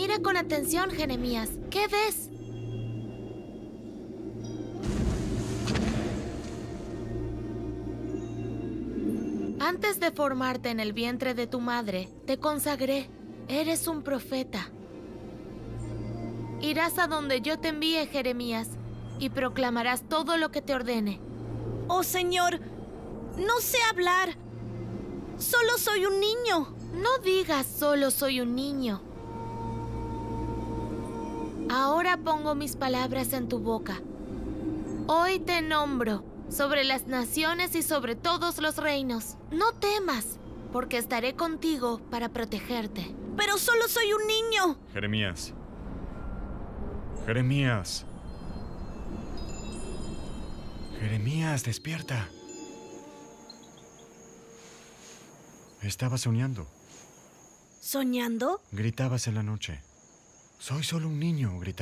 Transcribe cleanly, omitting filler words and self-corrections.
Mira con atención, Jeremías. ¿Qué ves? Antes de formarte en el vientre de tu madre, te consagré. Eres un profeta. Irás a donde yo te envíe, Jeremías, y proclamarás todo lo que te ordene. ¡Oh, Señor! ¡No sé hablar! ¡Solo soy un niño! No digas solo soy un niño. Ahora pongo mis palabras en tu boca. Hoy te nombro sobre las naciones y sobre todos los reinos. No temas, porque estaré contigo para protegerte. ¡Pero solo soy un niño! Jeremías. Jeremías. Jeremías, despierta. Estabas soñando. ¿Soñando? Gritabas en la noche. Soy solo un niño, gritabas.